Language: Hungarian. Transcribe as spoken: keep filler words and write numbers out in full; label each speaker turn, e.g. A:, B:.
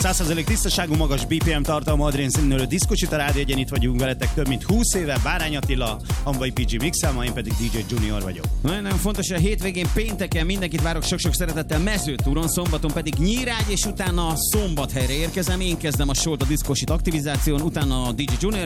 A: száz százalék tisztaságú, magas bé pé em tartalma, adrénszínűlő diszkocsit a rádió egyen, itt vagyunk veletek több mint húsz éve. Bárány Attila, Hamvai pé gé mixel, ma én pedig dé dzsé Junior vagyok.
B: Nagyon-nagyon fontos, hogy a hétvégén pénteken mindenkit várok sok-sok szeretettel Mezőtúron, szombaton pedig Nyírágy, és utána Szombathelyre érkezem. Én kezdem a sót a diszkósit aktivizáción, utána a dé dzsé Junior